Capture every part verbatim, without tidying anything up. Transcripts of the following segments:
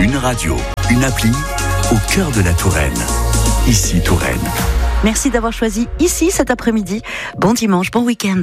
Une radio, une appli, au cœur de la Touraine. Ici Touraine. Merci d'avoir choisi Ici cet après-midi. Bon dimanche, bon week-end.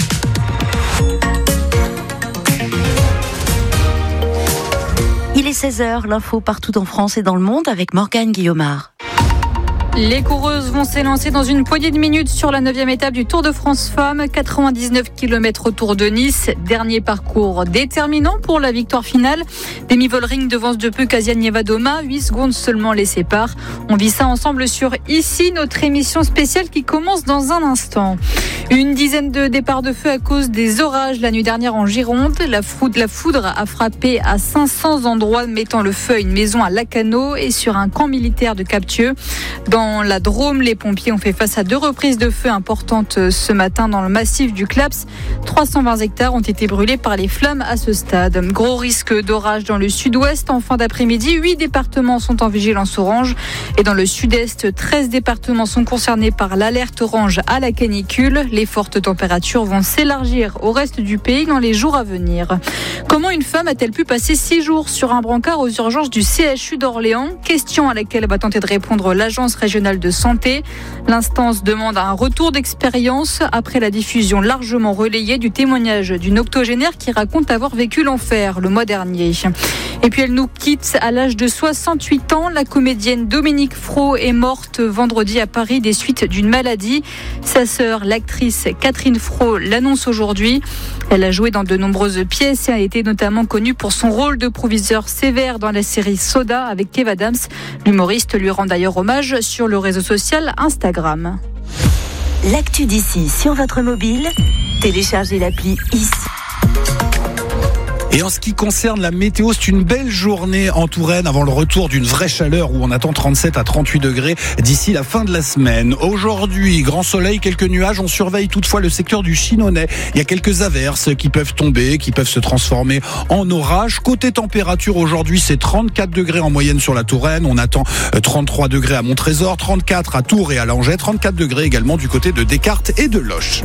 Il est seize heures, l'info partout en France et dans le monde avec Morgane Guillaumard. Les coureuses vont s'élancer dans une poignée de minutes sur la neuvième étape du Tour de France Femmes, quatre-vingt-dix-neuf kilomètres autour de Nice. Dernier parcours déterminant pour la victoire finale. Demi Vollering devance de peu Kasia Niewiadoma, huit secondes seulement les séparent. On vit ça ensemble sur Ici, notre émission spéciale qui commence dans un instant. Une dizaine de départs de feu à cause des orages la nuit dernière en Gironde. La foudre a frappé à cinq cents endroits, mettant le feu à une maison à Lacanau et sur un camp militaire de Captieux. Dans Dans la Drôme, les pompiers ont fait face à deux reprises de feu importantes ce matin dans le massif du Claps. trois cent vingt hectares ont été brûlés par les flammes à ce stade. Gros risque d'orage dans le sud-ouest en fin d'après-midi. huit départements sont en vigilance orange. Et dans le sud-est, treize départements sont concernés par l'alerte orange à la canicule. Les fortes températures vont s'élargir au reste du pays dans les jours à venir. Comment une femme a-t-elle pu passer six jours sur un brancard aux urgences du C H U d'Orléans? Question à laquelle va tenter de répondre l'agence régionale de santé. L'instance demande un retour d'expérience après la diffusion largement relayée du témoignage d'une octogénaire qui raconte avoir vécu l'enfer le mois dernier. Et puis elle nous quitte à l'âge de soixante-huit ans. La comédienne Dominique Fro est morte vendredi à Paris des suites d'une maladie. Sa sœur, l'actrice Catherine Fro, l'annonce aujourd'hui. Elle a joué dans de nombreuses pièces et a été notamment connue pour son rôle de proviseur sévère dans la série Soda avec Kev Adams. L'humoriste lui rend d'ailleurs hommage sur le réseau social Instagram. L'actu d'ici sur votre mobile, téléchargez l'appli Ici. Et en ce qui concerne la météo, c'est une belle journée en Touraine avant le retour d'une vraie chaleur où on attend trente-sept à trente-huit degrés d'ici la fin de la semaine. Aujourd'hui, grand soleil, quelques nuages. On surveille toutefois le secteur du Chinonais. Il y a quelques averses qui peuvent tomber, qui peuvent se transformer en orage. Côté température, aujourd'hui, c'est trente-quatre degrés en moyenne sur la Touraine. On attend trente-trois degrés à Montrésor, trente-quatre à Tours et à Langeais, trente-quatre degrés également du côté de Descartes et de Loches.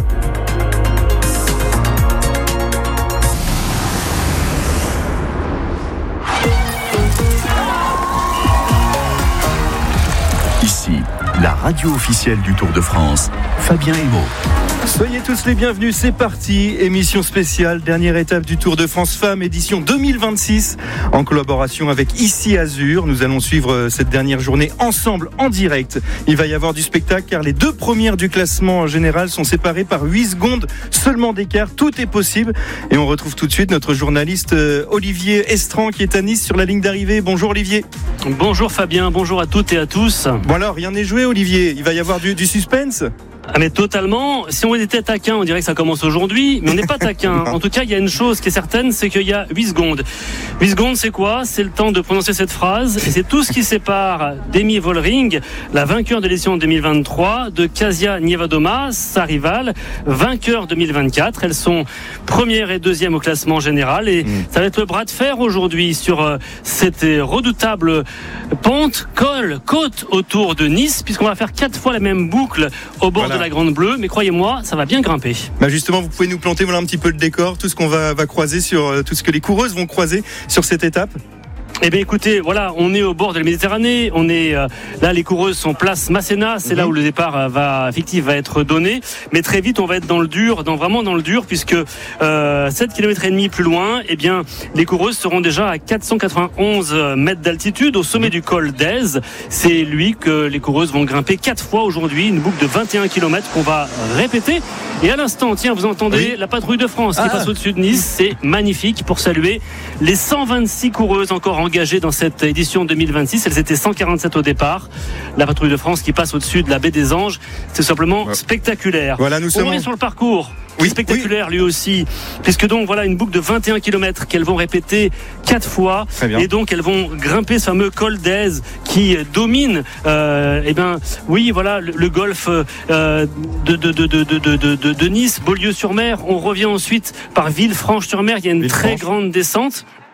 Ici, la radio officielle du Tour de France, Fabien Emo. Soyez tous les bienvenus, c'est parti. Émission spéciale, dernière étape du Tour de France Femmes, édition deux mille vingt-six, en collaboration avec Ici Azur. Nous allons suivre cette dernière journée ensemble, en direct. Il va y avoir du spectacle car les deux premières du classement général sont séparées par huit secondes seulement d'écart. Tout est possible. Et on retrouve tout de suite notre journaliste Olivier Estran qui est à Nice sur la ligne d'arrivée. Bonjour Olivier. Bonjour Fabien, bonjour à toutes et à tous. Bon alors, rien n'est joué Olivier, il va y avoir du, du suspense. Ah mais totalement, si on était taquin, on dirait que ça commence aujourd'hui, mais on n'est pas taquin. En tout cas, il y a une chose qui est certaine, c'est qu'il y a huit secondes. huit secondes, c'est quoi? C'est le temps de prononcer cette phrase, et c'est tout ce qui sépare Demi Vollering, la vainqueur de l'édition deux mille vingt-trois, de Kasia Niewiadoma, sa rivale, vainqueur deux mille vingt-quatre. Elles sont première et deuxième au classement général, et mmh. ça va être le bras de fer aujourd'hui sur euh, cette redoutable pente, col, côte autour de Nice, puisqu'on va faire quatre fois la même boucle au bord voilà. de la Grande Bleue, mais croyez-moi, ça va bien grimper. Bah justement, vous pouvez nous planter voilà un petit peu le décor, tout ce qu'on va, va croiser sur euh, tout ce que les coureuses vont croiser sur cette étape. Eh bien écoutez, voilà, on est au bord de la Méditerranée, on est euh, là, les coureuses sont place Masséna, c'est mmh. là où le départ euh, va effectivement va être donné, mais très vite on va être dans le dur, dans vraiment dans le dur, puisque euh, sept kilomètres et demi plus loin, eh bien les coureuses seront déjà à quatre cent quatre-vingt-onze mètres d'altitude au sommet mmh. du col d'Aise. C'est lui que les coureuses vont grimper quatre fois aujourd'hui, une boucle de vingt et un kilomètres qu'on va répéter. Et à l'instant, tiens, vous entendez oui. la patrouille de France qui ah. passe au-dessus de Nice, c'est magnifique pour saluer les cent vingt-six coureuses encore engagées dans cette édition deux mille vingt-six. Elles étaient cent quarante-sept au départ. La patrouille de France qui passe au-dessus de la baie des Anges, c'est simplement ouais. spectaculaire. Voilà, nous On sommes revient sur le parcours. Oui, spectaculaire oui. lui aussi, puisque donc voilà une boucle de vingt et un kilomètres qu'elles vont répéter quatre fois, et donc elles vont grimper ce fameux col d'Aise qui domine euh, eh ben oui voilà le, le golfe euh, de, de, de, de, de, de, de, de Nice, Beaulieu-sur-Mer. On revient ensuite par Villefranche-sur-Mer, il y a une Villefranche. très grande descente.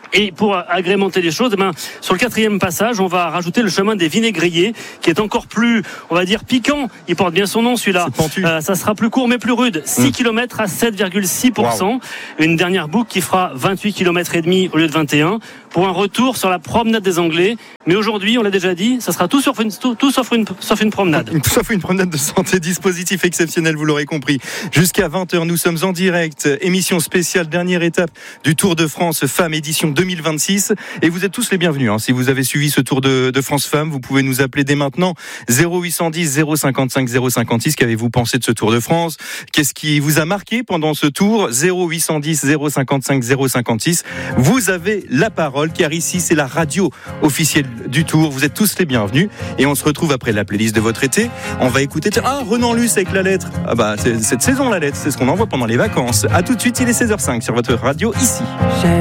Et pour agrémenter les choses, eh ben, sur le quatrième passage, on va rajouter le chemin des Vinaigriers, qui est encore plus, on va dire, piquant. Il porte bien son nom, celui-là. Euh, ça sera plus court, mais plus rude. six kilomètres à sept virgule six pour cent. Wow. Une dernière boucle qui fera vingt-huit kilomètres et demi au lieu de vingt et un, pour un retour sur la promenade des Anglais. Mais aujourd'hui, on l'a déjà dit, ça sera tout sauf une, tout, tout sauf une, sauf une promenade. Sauf une promenade de santé, dispositif exceptionnel, vous l'aurez compris. Jusqu'à vingt heures, nous sommes en direct. Émission spéciale, dernière étape du Tour de France Femmes, édition deux mille vingt-six. Et vous êtes tous les bienvenus. Hein. Si vous avez suivi ce Tour de, de France Femmes, vous pouvez nous appeler dès maintenant. zéro huit cent dix zéro cinquante-cinq zéro cinquante-six. Qu'avez-vous pensé de ce Tour de France? Qu'est-ce qui vous a marqué pendant ce tour? zéro huit cent dix zéro cinquante-cinq zéro cinquante-six. Vous avez la parole, car ici, c'est la radio officielle du Tour. Vous êtes tous les bienvenus. Et on se retrouve après la playlist de votre été. On va écouter, ah, Renan Luce avec La Lettre. Ah bah, c'est cette saison La Lettre, c'est ce qu'on envoie pendant les vacances. À tout de suite, il est seize heures cinq sur votre radio ici.